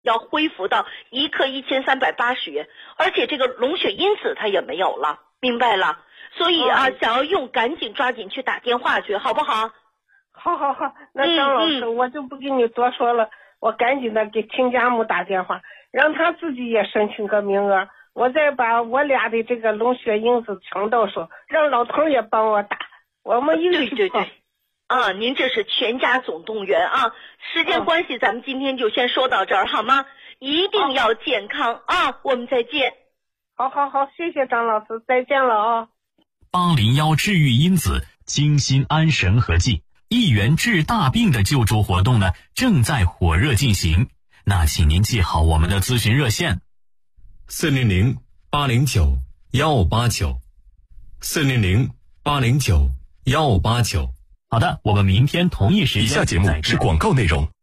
要恢复到1克1380元，而且这个溶血因子它也没有了，明白了？所以想要用赶紧抓紧去打电话去，好不好？ 好，那张老师，我就不跟你多说了，我赶紧的给亲家母打电话，让他自己也申请个名额，我再把我俩的这个溶血因子抢到手，让老头也帮我打，我们一律去做。 您这是全家总动员啊！时间关系，咱们今天就先说到这儿好吗？一定要健康啊！我们再见。 好，谢谢张老师，再见了啊。 801治愈因子清心安神和剂1元治大病的救助活动呢，正在火热进行。那请您记好我们的咨询热线 400-809-1589 400-809-1589。 好的，我们明天同一时间。 以下节目是广告内容。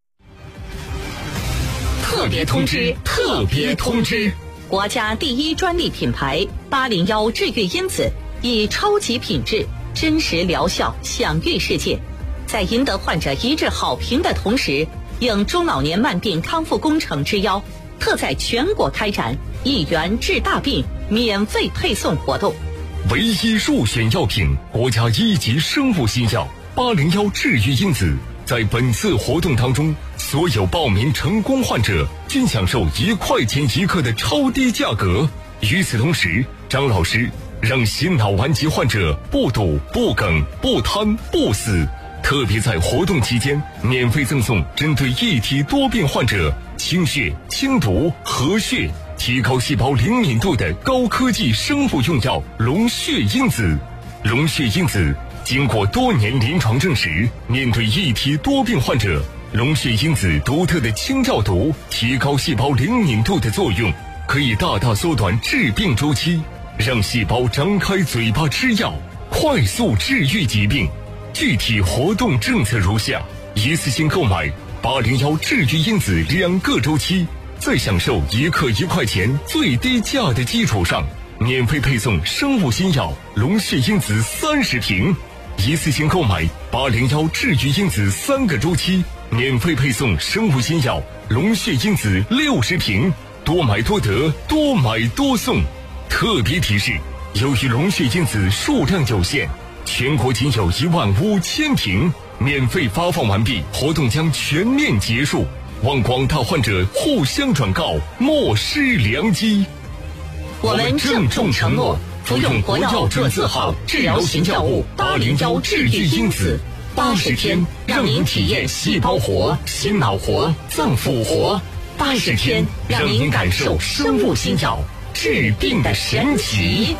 特别通知！国家第一专利品牌801治愈因子，以超级品质、真实疗效享誉世界。在赢得患者一致好评的同时，应中老年慢病康复工程之邀，特在全国开展1元治大病免费配送活动。 唯一入选药品，国家1级生物新药801治愈因子。在本次活动当中，所有报名成功患者均享受1块钱1克的超低价格。与此同时，张老师让心脑顽疾患者不堵、不梗、不瘫、不死。特别在活动期间，免费赠送针对异体多病患者清血、清毒、和血、提高细胞灵敏度的高科技生物用药溶血因子。溶血因子经过多年临床证实，面对异体多病患者，溶血因子独特的清药毒、提高细胞灵敏度的作用，可以大大缩短治病周期，让细胞张开嘴巴吃药，快速治愈疾病。具体活动政策如下：一次性购买801治愈因子2个周期，在享受1克1块钱最低价的基础上，免费配送生物新药溶血因子30瓶。一次性购买801治愈因子3个周期，免费配送生物新药溶血因子60瓶。多买多得，多买多送。特别提示：由于溶血因子数量有限，全国仅有15000瓶，免费发放完毕，活动将全面结束。望广大患者互相转告，莫失良机。 我们郑重承诺，服用国药准字号治疗型药物801治愈因子，80天让您体验细胞活、心脑活、脏腑活，80天让您感受生物新药治病的神奇。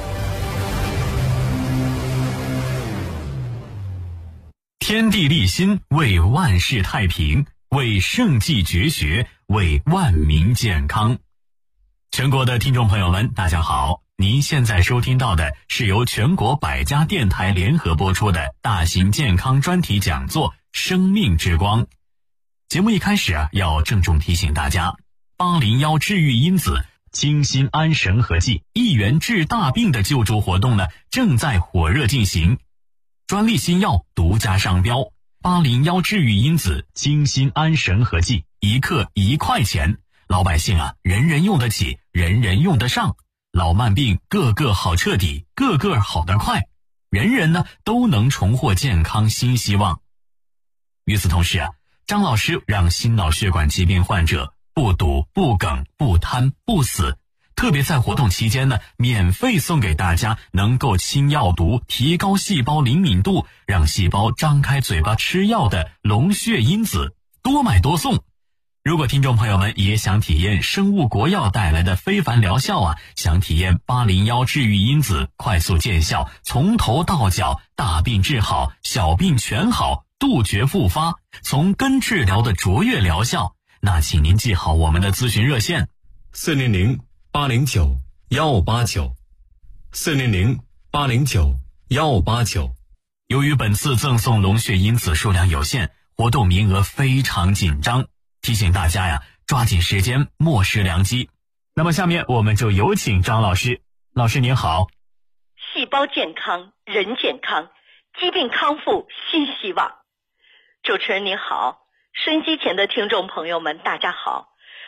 天地立心，为万世太平，为圣济绝学，为万民健康。全国的听众朋友们，大家好，您现在收听到的是由全国100家电台联合播出的大型健康专题讲座《生命之光》。节目一开始要郑重提醒大家，801治愈因子清心安神和剂1元治大病的救助活动呢，正在火热进行。专利新药独家商标801治愈因子清心安神和剂1克1块钱，老百姓人人用得起，人人用得上。老慢病个个好彻底，个个好得快，人人呢都能重获健康新希望。与此同时张老师让心脑血管疾病患者不堵、不梗、不瘫、不死。特别在活动期间呢，免费送给大家能够清药毒、提高细胞灵敏度，让细胞张开嘴巴吃药的溶血因子，多买多送。如果听众朋友们也想体验生物国药带来的非凡疗效想体验801治愈因子快速见效，从头到脚大病治好，小病全好，杜绝复发，从根治疗的卓越疗效，那请您记好我们的咨询热线 400-809-1589 400-809-1589。 由于本次赠送溶血因子数量有限，活动名额非常紧张，提醒大家抓紧时间，莫失良机。那么下面我们就有请张老师。老师您好。 细胞健康，人健康，疾病康复新希望。主持人您好，收音机前的听众朋友们大家好，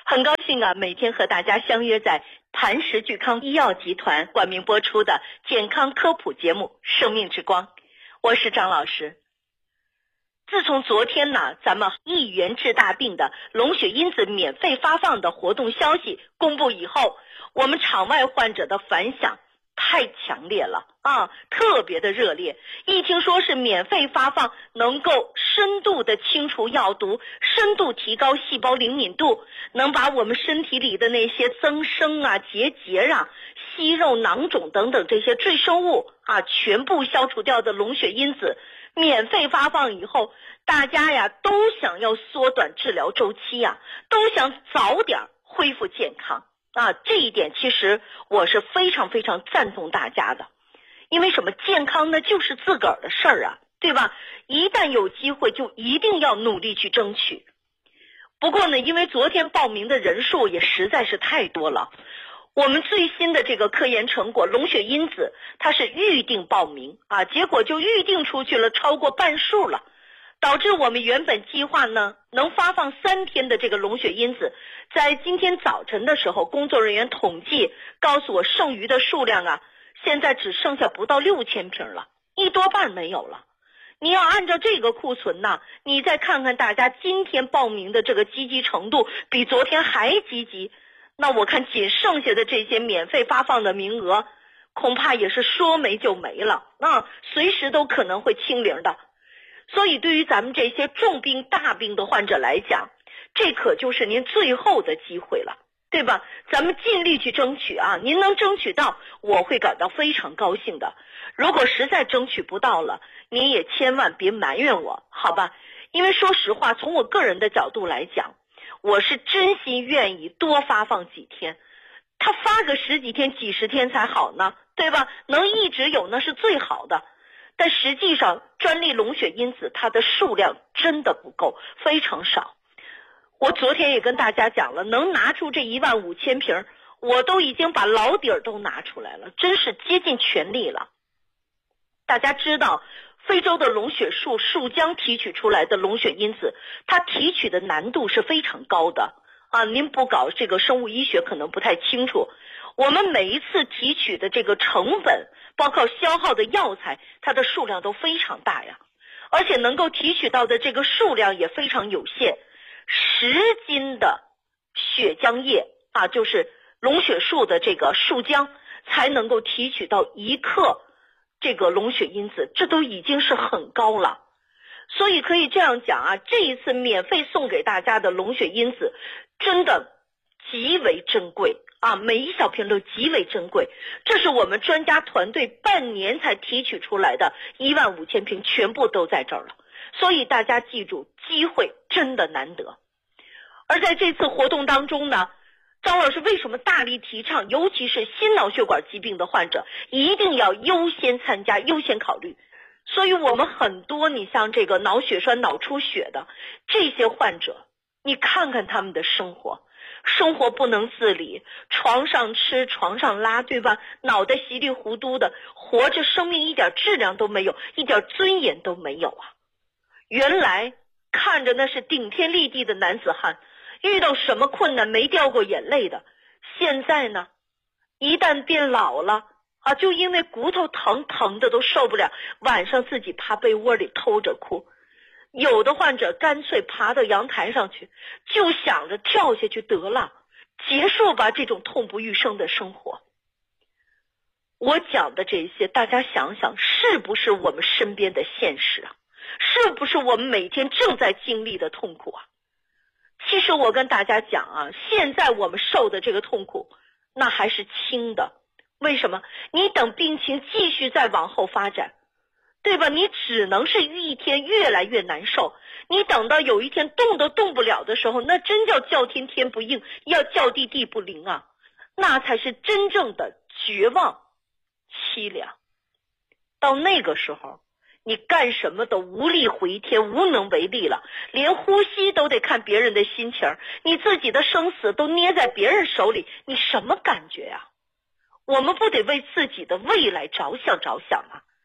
很高兴啊，每天和大家相约在磐石聚康医药集团冠名播出的健康科普节目《生命之光》，我是张老师。自从昨天呢，咱们一元治大病的龙血因子免费发放的活动消息公布以后，我们场外患者的反响太强烈了啊，特别的热烈。一听说是免费发放，能够深度的清除药毒，深度提高细胞灵敏度，能把我们身体里的那些增生啊、结节啊、息肉、囊肿等等这些赘生物啊，全部消除掉的龙血因子，免费发放以后，大家呀都想要缩短治疗周期呀，都想早点恢复健康啊。这一点其实我是非常非常赞同大家的。因为什么？健康呢就是自个儿的事儿啊，对吧？一旦有机会就一定要努力去争取。不过呢，因为昨天报名的人数也实在是太多了，我们最新的这个科研成果龙血因子它是预定报名啊，结果就预定出去了超过半数了，导致我们原本计划呢能发放3天的这个龙血因子，在今天早晨的时候，工作人员统计告诉我剩余的数量啊，现在只剩下不到6000瓶了，一多半没有了。你要按照这个库存呢，你再看看大家今天报名的这个积极程度比昨天还积极，那我看仅剩下的这些免费发放的名额恐怕也是说没就没了啊，随时都可能会清零的。所以对于咱们这些重病大病的患者来讲，这可就是您最后的机会了，对吧？咱们尽力去争取啊，您能争取到我会感到非常高兴的。如果实在争取不到了，您也千万别埋怨我，好吧？因为说实话，从我个人的角度来讲，我是真心愿意多发放几天，他发个10几天几十天才好呢，对吧？能一直有那是最好的。但实际上专利龙血因子它的数量真的不够，非常少。我昨天也跟大家讲了，能拿出这15000瓶，我都已经把老底儿都拿出来了，真是竭尽全力了。大家知道非洲的龙血树浆提取出来的龙血因子，它提取的难度是非常高的啊！您不搞这个生物医学可能不太清楚，我们每一次提取的这个成本，包括消耗的药材，它的数量都非常大呀，而且能够提取到的这个数量也非常有限。10斤的血浆液啊，就是龙血树的这个树浆，才能够提取到1克这个龙血因子，这都已经是很高了。所以可以这样讲啊，这一次免费送给大家的龙血因子真的极为珍贵啊，每一小瓶都极为珍贵。这是我们专家团队半年才提取出来的15000瓶，全部都在这儿了。所以大家记住，机会真的难得。而在这次活动当中呢，张老师为什么大力提倡，尤其是心脑血管疾病的患者一定要优先参加，优先考虑。所以我们很多你像这个脑血栓、脑出血的这些患者，你看看他们的生活不能自理，床上吃床上拉，对吧？脑袋稀里糊涂的活着，生命一点质量都没有，一点尊严都没有啊。原来看着那是顶天立地的男子汉，遇到什么困难没掉过眼泪的，现在呢一旦变老了啊，就因为骨头疼的都受不了，晚上自己趴被窝里偷着哭。有的患者干脆爬到阳台上去，就想着跳下去得了，结束吧这种痛不欲生的生活。我讲的这些，大家想想是不是我们身边的现实啊？是不是我们每天正在经历的痛苦啊？其实我跟大家讲啊，现在我们受的这个痛苦那还是轻的。为什么？你等病情继续再往后发展，对吧？你只能是一天越来越难受，你等到有一天动都动不了的时候，那真叫天天不应，要叫地不灵啊，那才是真正的绝望凄凉。到那个时候你干什么都无力回天，无能为力了，连呼吸都得看别人的心情，你自己的生死都捏在别人手里，你什么感觉呀？我们不得为自己的未来着想吗？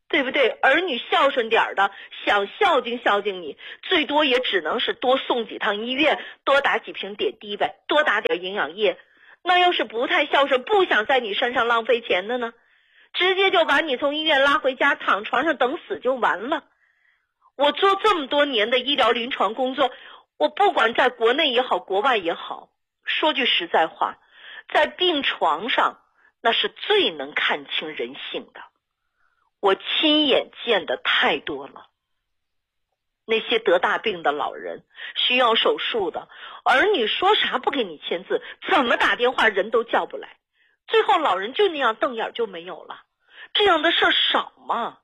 对不对？儿女孝顺点的，想孝敬孝敬你，最多也只能是多送几趟医院，多打几瓶点滴呗，多打点营养液。那要是不太孝顺，不想在你身上浪费钱的呢，直接就把你从医院拉回家，躺床上等死就完了。我做这么多年的医疗临床工作，我不管在国内也好，国外也好，说句实在话，在病床上那是最能看清人性的。我亲眼见的太多了，那些得大病的老人，需要手术的，儿女说啥不给你签字，怎么打电话人都叫不来，最后老人就那样瞪眼就没有了。这样的事儿少吗？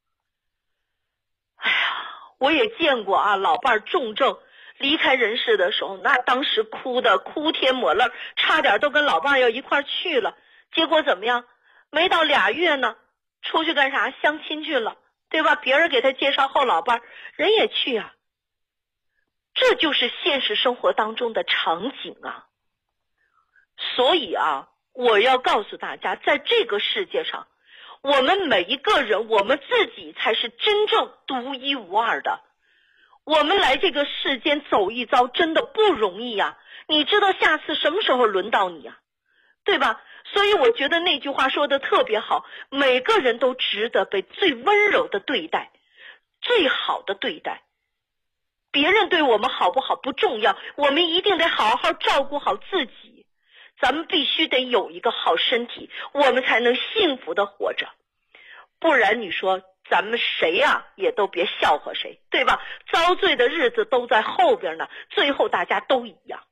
哎呀，我也见过啊，老伴重症离开人世的时候，那当时哭的哭天抹泪，差点都跟老伴要一块去了。结果怎么样？没到2月呢，出去干啥？相亲去了，对吧？别人给他介绍后老伴，人也去啊。这就是现实生活当中的场景啊。所以啊，我要告诉大家，在这个世界上，我们每一个人，我们自己才是真正独一无二的。我们来这个世间走一遭真的不容易啊，你知道下次什么时候轮到你啊，对吧？所以我觉得那句话说的特别好，每个人都值得被最温柔的对待，最好的对待。别人对我们好不好不重要，我们一定得好好照顾好自己。咱们必须得有一个好身体，我们才能幸福的活着。不然你说咱们谁啊也都别笑话谁，对吧？遭罪的日子都在后边呢，最后大家都一样。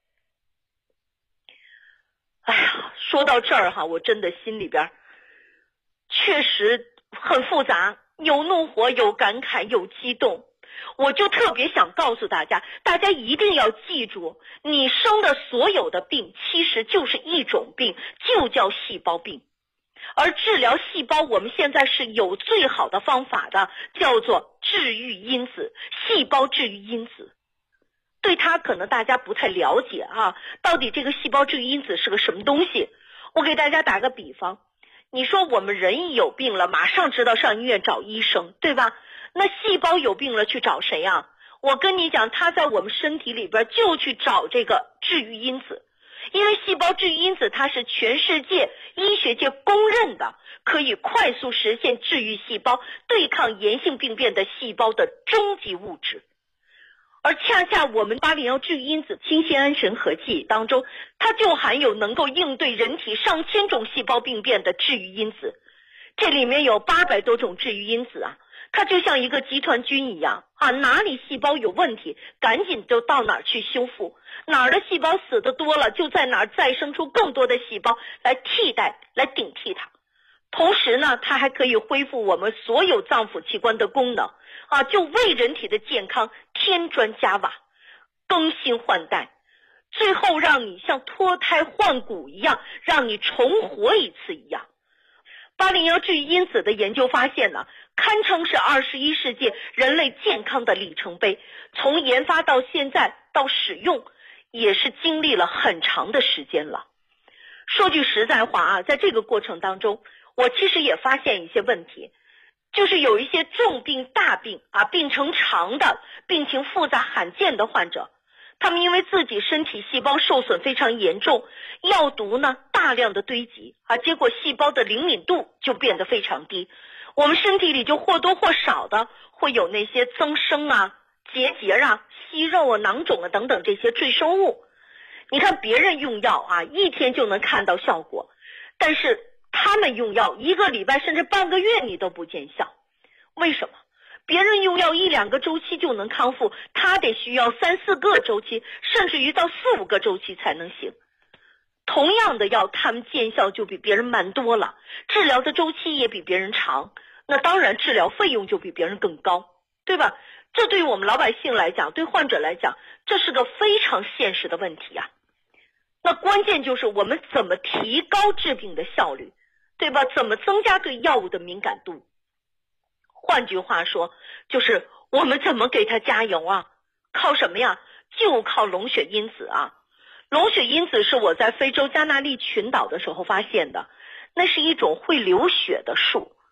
哎呀，说到这儿哈，我真的心里边确实很复杂，有怒火，有感慨，有激动。我就特别想告诉大家，大家一定要记住，你生的所有的病其实就是一种病，就叫细胞病。而治疗细胞，我们现在是有最好的方法的，叫做治愈因子，细胞治愈因子。对它可能大家不太了解啊，到底这个细胞治愈因子是个什么东西？我给大家打个比方，你说我们人一有病了，马上知道上医院找医生，对吧？那细胞有病了去找谁啊？我跟你讲，它在我们身体里边就去找这个治愈因子，因为细胞治愈因子它是全世界医学界公认的可以快速实现治愈细胞、对抗炎性病变的细胞的终极物质。而恰恰我们801治愈因子氢酰胺神合剂当中，它就含有能够应对人体上千种细胞病变的治愈因子，这里面有800多种治愈因子啊，它就像一个集团军一样啊，哪里细胞有问题，赶紧就到哪儿去修复，哪儿的细胞死的多了，就在哪儿再生出更多的细胞来替代，来顶替它。同时呢，它还可以恢复我们所有脏腑器官的功能啊，就为人体的健康添砖加瓦，更新换代，最后让你像脱胎换骨一样，让你重活一次一样。801治愈因子的研究发现呢，堪称是21世纪人类健康的里程碑，从研发到现在到使用，也是经历了很长的时间了。说句实在话啊，在这个过程当中，我其实也发现一些问题，就是有一些重病大病啊，病程长的，病情复杂罕见的患者，他们因为自己身体细胞受损非常严重，药毒呢大量的堆积啊，结果细胞的灵敏度就变得非常低，我们身体里就或多或少的会有那些增生啊、结节啊、息肉啊、囊肿啊等等这些赘生物。你看别人用药啊，1天就能看到效果，但是他们用药1个礼拜甚至半个月你都不见效。为什么？别人用药1、2个周期就能康复，他得需要3、4个周期，甚至于到4、5个周期才能行。同样的药，他们见效就比别人慢多了，治疗的周期也比别人长，那当然治疗费用就比别人更高，对吧？这对于我们老百姓来讲，对患者来讲，这是个非常现实的问题啊。那关键就是我们怎么提高治病的效率，对吧？怎么增加对药物的敏感度？换句话说，就是我们怎么给它加油啊？靠什么呀？就靠龙血因子啊！龙血因子是我在非洲加那利群岛的时候发现的，那是一种会流血的树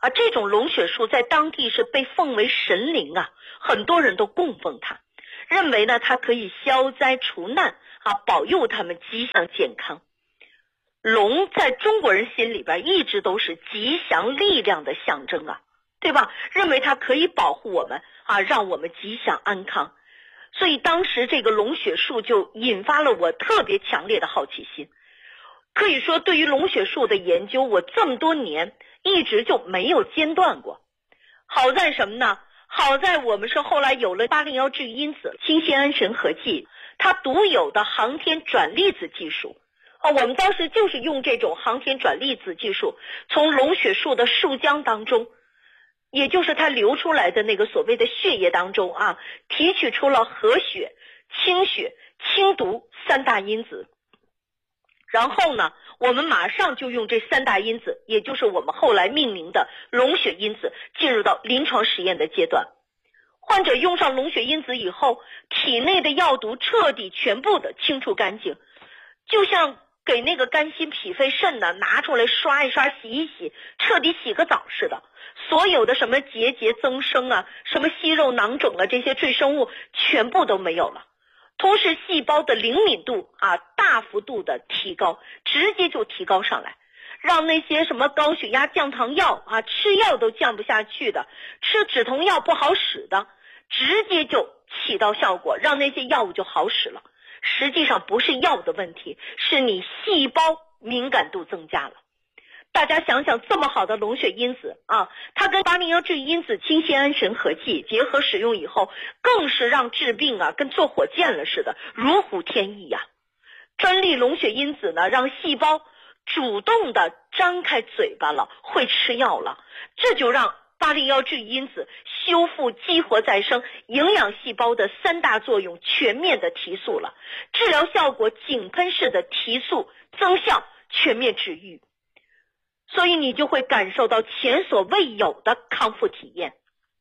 啊，这种龙血树在当地是被奉为神灵啊，很多人都供奉它，认为呢它可以消灾除难啊，保佑他们吉祥健康。龙在中国人心里边一直都是吉祥力量的象征啊，对吧？认为它可以保护我们啊，让我们吉祥安康。所以当时这个龙血树就引发了我特别强烈的好奇心。可以说对于龙血树的研究，我这么多年一直就没有间断过。好在什么呢？好在我们是后来有了801治愈因子氢酰胺神合剂，它独有的航天转粒子技术啊，我们当时就是用这种航天转粒子技术，从龙血树的树浆当中，也就是它流出来的那个所谓的血液当中啊，提取出了和血、清血、清毒3大因子。然后呢，我们马上就用这3大因子，也就是我们后来命名的龙血因子，进入到临床实验的阶段。患者用上龙血因子以后，体内的药毒彻底全部的清除干净，就像给那个肝心脾肺肾呢拿出来刷一刷洗一洗，彻底洗个澡似的，所有的什么结节增生啊，什么息肉囊肿啊，这些赘生物全部都没有了。同时细胞的灵敏度啊大幅度的提高，直接就提高上来，让那些什么高血压降糖药啊吃药都降不下去的，吃止痛药不好使的，直接就起到效果，让那些药物就好使了。实际上不是药的问题，是你细胞敏感度增加了。大家想想，这么好的龙血因子啊，它跟801治愈因子氢酰胺神合剂结合使用以后，更是让治病啊跟坐火箭了似的，如虎添翼呀。专利龙血因子呢，让细胞主动的张开嘴巴了，会吃药了，这就让801治愈因子修复激活再生营养细胞的3大作用全面的提速了，治疗效果井喷式的提速增效，全面治愈。所以你就会感受到前所未有的康复体验。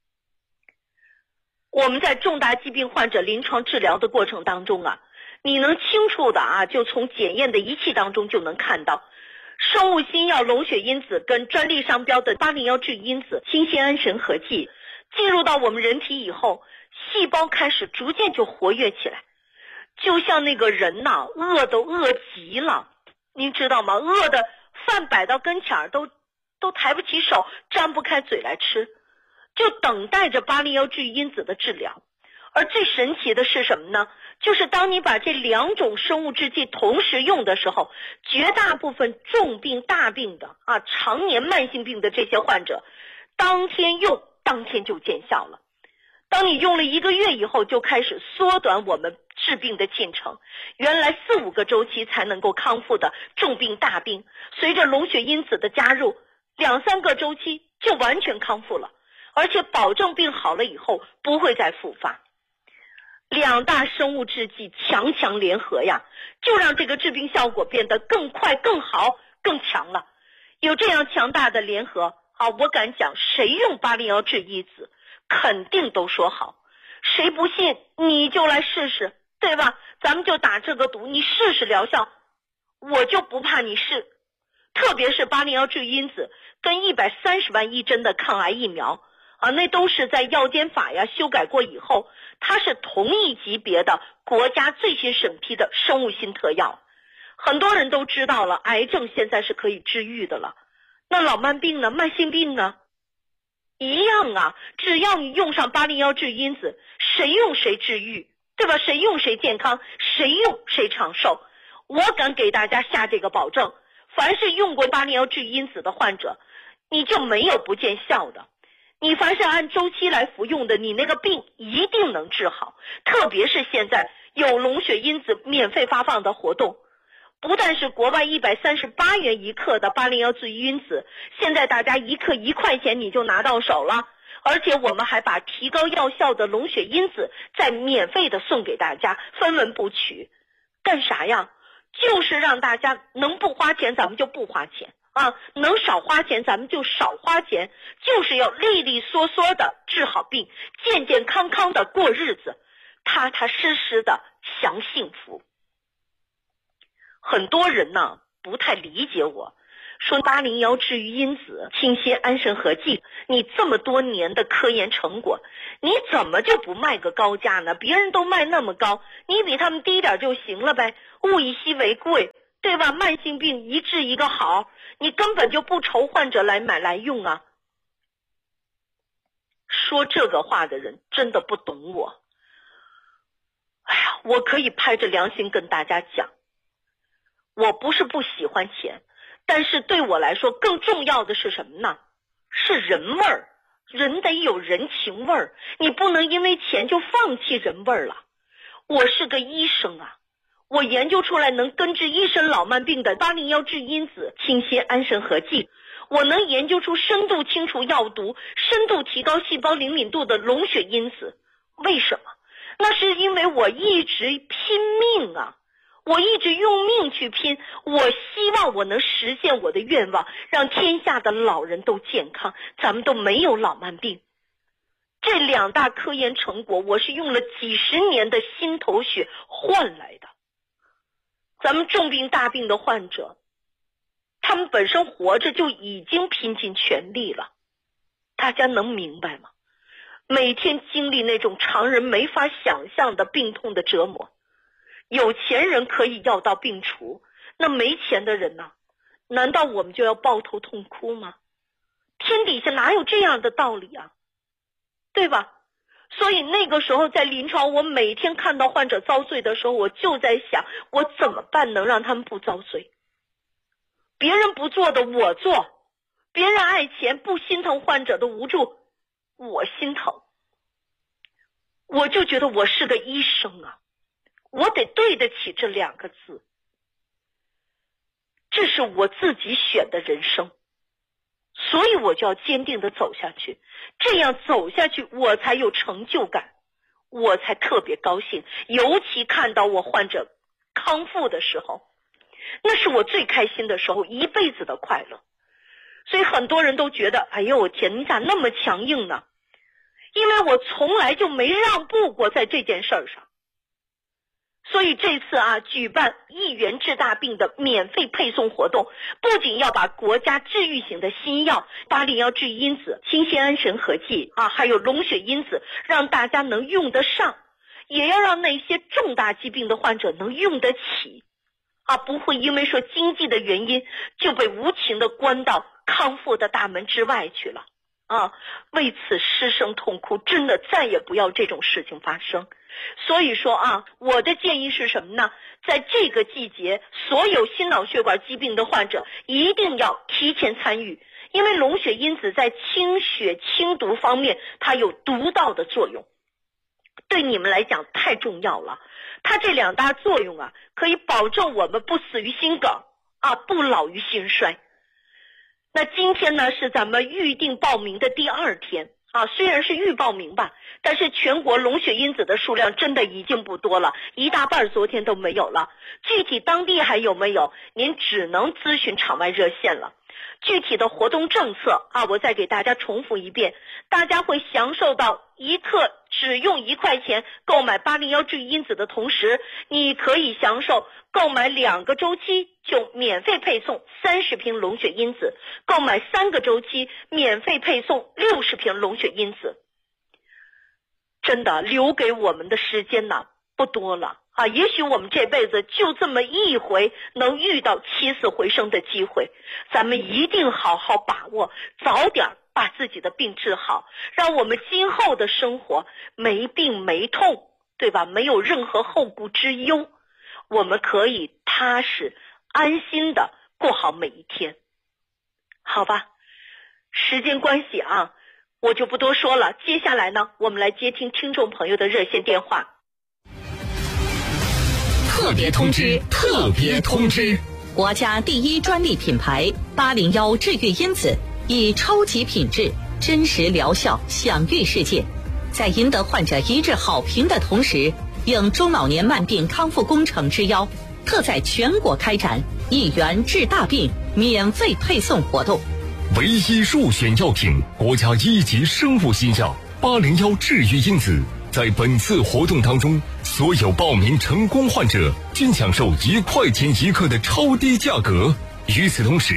我们在重大疾病患者临床治疗的过程当中啊，你能清楚的啊，就从检验的仪器当中就能看到，生物新药龙血因子跟专利商标的801治愈因子氢酰胺神合剂进入到我们人体以后，细胞开始逐渐就活跃起来，就像那个人呐，饿都饿极了，您知道吗？饿的饭摆到跟前儿都抬不起手，张不开嘴来吃，就等待着801治愈因子的治疗。而最神奇的是什么呢？就是当你把这2种生物制剂同时用的时候，绝大部分重病大病的啊，常年慢性病的这些患者，当天用当天就见效了。当你用了1个月以后，就开始缩短我们治病的进程，原来4-5个周期才能够康复的重病大病，随着龙血因子的加入，2-3个周期就完全康复了，而且保证病好了以后不会再复发。2大生物制剂强强联合呀，就让这个治病效果变得更快更好更强了。有这样强大的联合啊，我敢讲谁用801治愈因子肯定都说好，谁不信你就来试试，对吧？咱们就打这个赌，你试试疗效，我就不怕你试。特别是801治愈因子跟130万一针的抗癌疫苗啊，那都是在药监法呀修改过以后，它是同一级别的国家最新审批的生物新特药。很多人都知道了，癌症现在是可以治愈的了，那老慢病呢？慢性病呢？一样啊，只要你用上801治愈因子，谁用谁治愈，对吧？谁用谁健康，谁用谁长寿。我敢给大家下这个保证，凡是用过801治愈因子的患者，你就没有不见效的。你凡是按周期来服用的，你那个病一定能治好。特别是现在有龙血因子免费发放的活动，不但是国外138元1克的801治愈因子，现在大家1克1块钱你就拿到手了，而且我们还把提高药效的龙血因子再免费的送给大家，分文不取。干啥呀？就是让大家能不花钱咱们就不花钱啊，能少花钱咱们就少花钱，就是要利利索索的治好病，健健康康的过日子，踏踏实实的享幸福。很多人呢不太理解我， 说801治愈因子、清心安神合剂，你这么多年的科研成果，你怎么就不卖个高价呢？别人都卖那么高，你比他们低点就行了呗，物以稀为贵，对吧？慢性病一治一个好，你根本就不愁患者来买来用啊。说这个话的人真的不懂我。哎呀，我可以拍着良心跟大家讲，我不是不喜欢钱，但是对我来说更重要的是什么呢？是人味儿，人得有人情味儿，你不能因为钱就放弃人味儿了。我是个医生啊，我研究出来能根治一身老慢病的801治因子、清心安神合剂，我能研究出深度清除药毒、深度提高细胞灵敏度的龙血因子。为什么？那是因为我一直拼命啊，我一直用命去拼，我希望我能实现我的愿望，让天下的老人都健康，咱们都没有老慢病。这2大科研成果，我是用了几十年的心头血换来的。咱们重病大病的患者，他们本身活着就已经拼尽全力了，大家能明白吗？每天经历那种常人没法想象的病痛的折磨，有钱人可以药到病除，那没钱的人呢？难道我们就要抱头痛哭吗？天底下哪有这样的道理啊？对吧？所以那个时候在临床，我每天看到患者遭罪的时候，我就在想，我怎么办能让他们不遭罪？别人不做的我做，别人爱钱不心疼患者的无助，我心疼。我就觉得我是个医生啊，我得对得起这2个字。这是我自己选的人生，所以我就要坚定地走下去，这样走下去我才有成就感，我才特别高兴。尤其看到我患者康复的时候，那是我最开心的时候，一辈子的快乐。所以很多人都觉得，哎呦我天，你咋那么强硬呢？因为我从来就没让步过在这件事儿上。所以这次啊，举办1元治大病的免费配送活动，不仅要把国家治愈型的新药801治愈因子、清心安神合剂啊，还有龙血因子让大家能用得上，也要让那些重大疾病的患者能用得起啊，不会因为说经济的原因就被无情的关到康复的大门之外去了啊！为此失声痛哭，真的再也不要这种事情发生。所以说啊，我的建议是什么呢？在这个季节，所有心脑血管疾病的患者一定要提前参与，因为龙血因子在清血清毒方面它有独到的作用，对你们来讲太重要了。它这2大作用啊，可以保证我们不死于心梗啊，不老于心衰。那今天呢是咱们预定报名的第2天啊，虽然是预报名吧，但是全国龙血因子的数量真的已经不多了，一大半昨天都没有了。具体当地还有没有，您只能咨询场外热线了。具体的活动政策啊，我再给大家重复一遍，大家会享受到1克只用1块钱购买801治愈因子的同时，你可以享受购买2个周期就免费配送30瓶龙血因子，购买3个周期免费配送60瓶龙血因子。真的留给我们的时间呢不多了啊，也许我们这辈子就这么一回能遇到起死回生的机会，咱们一定好好把握，早点把自己的病治好，让我们今后的生活没病没痛，对吧？没有任何后顾之忧，我们可以踏实安心的过好每一天，好吧？时间关系啊，我就不多说了，接下来呢，我们来接听听众朋友的热线电话。 特别通知，特别通知！ 国家第1专利品牌801治愈因子以超级品质、真实疗效享誉世界，在赢得患者一致好评的同时，应中老年慢病康复工程之邀，特在全国开展1元治大病免费配送活动。 唯一入选药品，国家1级生物新药801治愈因子。在本次活动当中，所有报名成功患者均享受1块钱1克的超低价格。与此同时，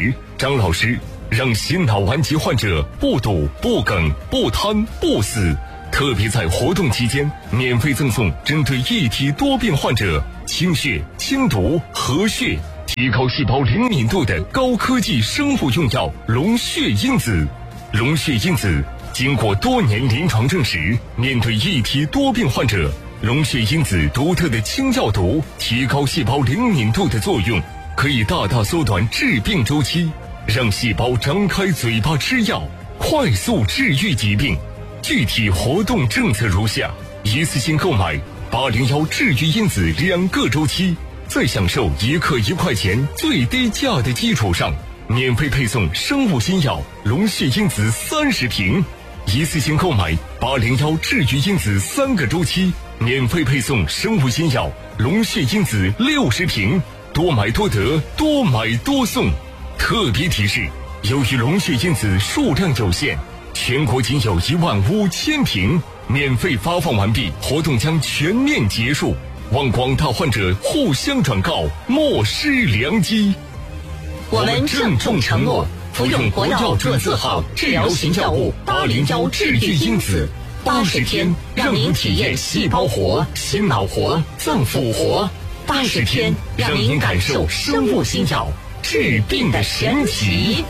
张老师让心脑顽疾患者不堵、不梗、不瘫、不死。特别在活动期间，免费赠送针对一体多病患者清血、清毒、和血、提高细胞灵敏度的高科技生物用药龙血因子。龙血因子经过多年临床证实，面对一体多病患者，龙血因子独特的清药毒、提高细胞灵敏度的作用，可以大大缩短治病周期，让细胞张开嘴巴吃药，快速治愈疾病。具体活动政策如下：一次性购买801治愈因子2个周期，在享受1克1块钱最低价的基础上，免费配送生物新药龙血因子30瓶；一次性购买801治愈因子3个周期，免费配送生物新药龙血因子60瓶。多买多得，多买多送。特别提示：由于龙血因子数量有限，全国仅有15000瓶，免费发放完毕，活动将全面结束。望广大患者互相转告，莫失良机。 我们郑重承诺，服用国药准字号治疗型药物801治愈因子，80天让您体验细胞活、心脑活、脏腑活，80天让您感受生物新药治病的神奇。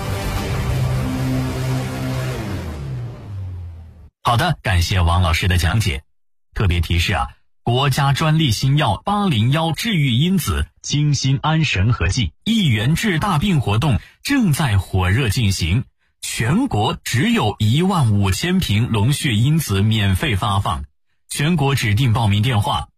好的，感谢王老师的讲解。特别提示啊，国家专利新药801治愈因子清心安神合剂1元治大病活动正在火热进行，全国只有15000瓶龙血因子免费发放。全国指定报名电话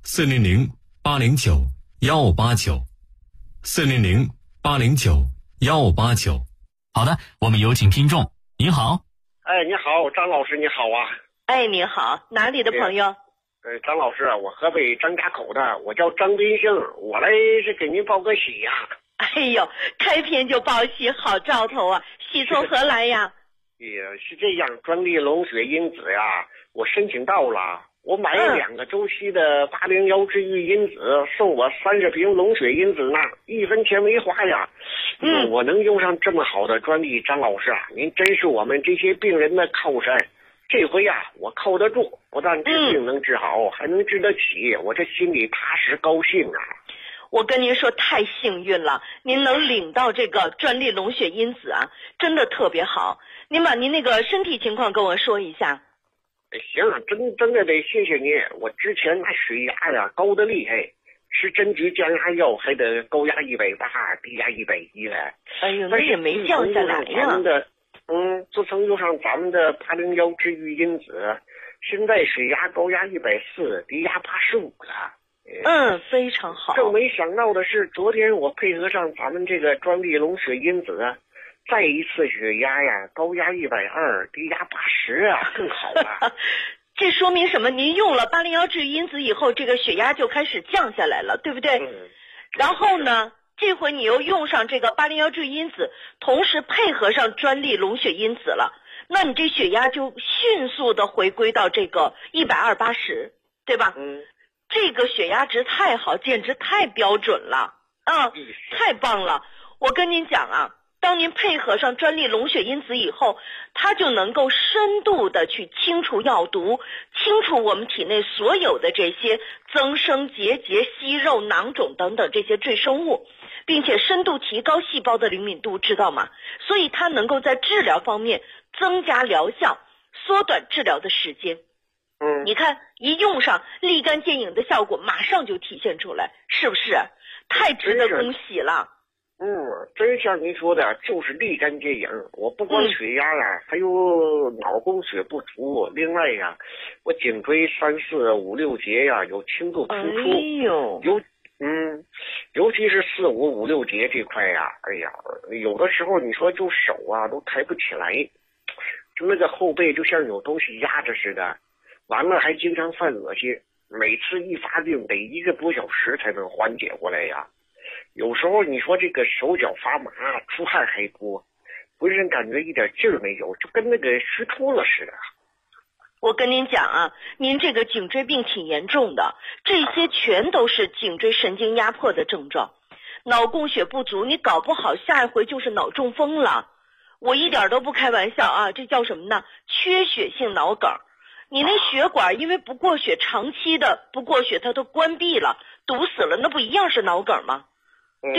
400-809-159，400-809-159。好的，我们有请听众。您好。 哎，你好，张老师，你好啊！ 哎，你好，哪里的朋友？ 张老师，我河北张家口的，我叫张斌兴，我来是给您报个喜呀。 哎呦，开篇就报喜，好兆头啊！喜从何来呀？ 也是这样，专利龙血因子呀，我申请到了，我买了2个周期的801治愈因子，送我30瓶龙血因子呢，1分钱没花呀。我能用上这么好的专利，张老师啊，您真是我们这些病人的靠山。这回呀，我靠得住，不但治病能治好，还能治得起，我这心里踏实高兴啊。 我跟您说，太幸运了，您能领到这个专利龙血因子啊，真的特别好。您把您那个身体情况跟我说一下。 行，真的得谢谢您。我之前那血压呀高得厉害，吃针局降压药还得高压180，低压110了。 哎呦，那也没降下来呀。 自从用上咱们的801治愈因子，现在血压高压140，低压85了。 非常好。 更没想到的是，昨天我配合上咱们这个专利龙血因子，再一次血压呀高压120，低压80啊，更好了。 这说明什么？您用了801治愈因子以后，这个血压就开始降下来了，对不对？然后呢，这回你又用上这个801治愈因子，同时配合上专利龙血因子了，那你这血压就迅速的回归到这个120/80，对吧？这个血压值太好，简直太标准了太棒了。我跟您讲啊，当您配合上专利龙血因子以后，它就能够深度的去清除药毒，清除我们体内所有的这些增生结节、息肉、囊肿等等这些赘生物，并且深度提高细胞的灵敏度，知道吗？所以它能够在治疗方面增加疗效，缩短治疗的时间。你看一用上，立竿见影的效果马上就体现出来，是不是？太值得恭喜了。 真像您说的，就是立竿见影。我不光血压呀，还有脑供血不足，另外呀，我颈椎3、4、5、6节呀有轻度突出。尤其是4、5、5、6节这块呀，哎呀，有的时候你说就手啊都抬不起来，就那个后背就像有东西压着似的。完了还经常犯恶心，每次一发病得1个多小时才能缓解过来呀。有时候你说这个手脚发麻，出汗还多，浑身感觉一点劲儿没有，就跟那个虚脱了似的。 我跟您讲啊，您这个颈椎病挺严重的，这些全都是颈椎神经压迫的症状。 脑供血不足，你搞不好下一回就是脑中风了。我一点都不开玩笑啊，这叫什么呢？缺血性脑梗。你那血管因为不过血，长期的不过血它都关闭了，堵死了，那不一样是脑梗吗？